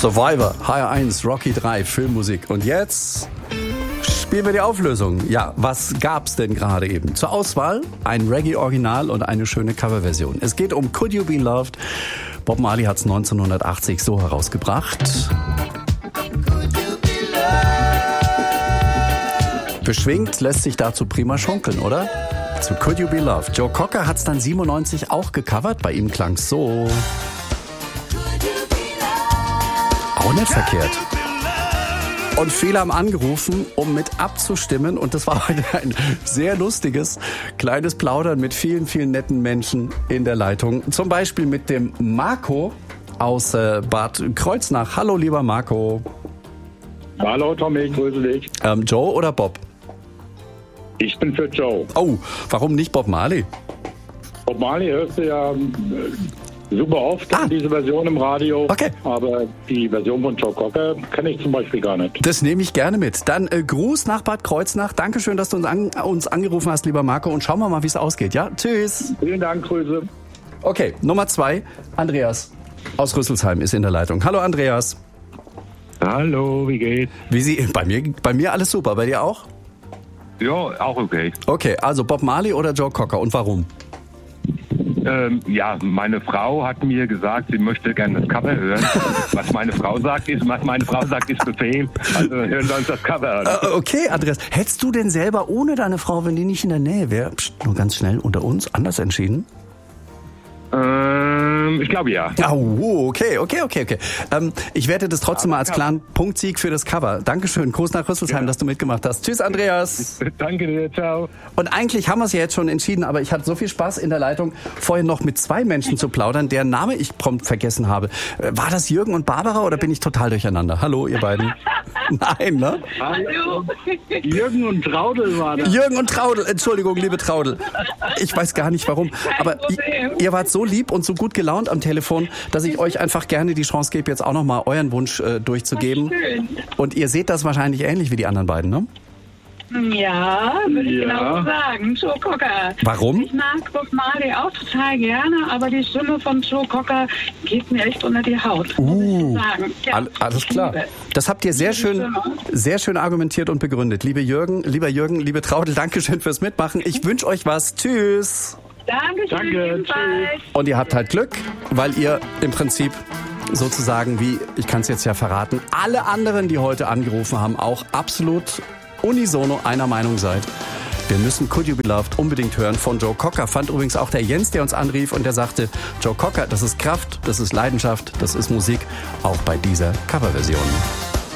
Survivor, HR1, Rocky 3, Filmmusik. Und jetzt spielen wir die Auflösung. Ja, was gab's denn gerade eben? Zur Auswahl ein Reggae-Original und eine schöne Coverversion. Es geht um Could You Be Loved. Bob Marley hat's 1980 so herausgebracht. Beschwingt lässt sich dazu prima schunkeln, oder? Zu Could You Be Loved. Joe Cocker hat's dann 97 auch gecovert. Bei ihm klang's so. Auch nicht verkehrt. Und viele haben angerufen, um mit abzustimmen. Und das war heute ein sehr lustiges, kleines Plaudern mit vielen, vielen netten Menschen in der Leitung. Zum Beispiel mit dem Marco aus Bad Kreuznach. Hallo, lieber Marco. Hallo, Tommy, grüße dich. Joe oder Bob? Ich bin für Joe. Oh, warum nicht Bob Marley? Bob Marley hörst du ja super oft, diese Version im Radio. Okay. Aber die Version von Joe Cocker kenne ich zum Beispiel gar nicht. Das nehme ich gerne mit. Dann Gruß nach Bad Kreuznach. Dankeschön, dass du uns angerufen hast, lieber Marco. Und schauen wir mal, wie es ausgeht. Ja, tschüss. Vielen Dank, Grüße. Okay, Nummer 2. Andreas aus Rüsselsheim ist in der Leitung. Hallo, Andreas. Hallo, wie geht's? Bei mir alles super. Bei dir auch? Ja, auch okay. Okay, also Bob Marley oder Joe Cocker und warum? Ja, meine Frau hat mir gesagt, sie möchte gerne das Cover hören. Was meine Frau sagt, ist Befehl. Also hören wir uns das Cover an. Okay, Andreas. Hättest du denn selber ohne deine Frau, wenn die nicht in der Nähe wäre, nur ganz schnell unter uns, anders entschieden? Ich glaube ja. Oh, okay. Ich werte das trotzdem mal als klaren Punktsieg für das Cover. Dankeschön, Gruß nach Rüsselsheim, dass du mitgemacht hast. Tschüss, Andreas. Danke dir, ciao. Und eigentlich haben wir es ja jetzt schon entschieden, aber ich hatte so viel Spaß in der Leitung, vorhin noch mit 2 Menschen zu plaudern, deren Name ich prompt vergessen habe. War das Jürgen und Barbara oder bin ich total durcheinander? Hallo, ihr beiden. Nein, ne? Hallo. Jürgen und Traudel war das. Jürgen und Traudel, Entschuldigung, liebe Traudel. Ich weiß gar nicht warum, aber ihr wart so lieb und so gut gelaunt am Telefon, dass ich euch einfach gerne die Chance gebe, jetzt auch nochmal euren Wunsch durchzugeben. Und ihr seht das wahrscheinlich ähnlich wie die anderen beiden, ne? Ja, würde ich genau so sagen. Joe Cocker. Warum? Ich mag Bob Marley auch total gerne, aber die Stimme von Joe Cocker geht mir echt unter die Haut, muss ich sagen. Ja, alles klar. Das habt ihr sehr schön argumentiert und begründet. Lieber Jürgen, liebe Traudel, Dankeschön fürs Mitmachen. Ich wünsche euch was. Tschüss. Danke. Und ihr habt halt Glück, weil ihr im Prinzip sozusagen, wie, ich kann es jetzt ja verraten, alle anderen, die heute angerufen haben, auch absolut unisono einer Meinung seid. Wir müssen Could You Be Loved unbedingt hören von Joe Cocker. Fand übrigens auch der Jens, der uns anrief und der sagte, Joe Cocker, das ist Kraft, das ist Leidenschaft, das ist Musik, auch bei dieser Coverversion.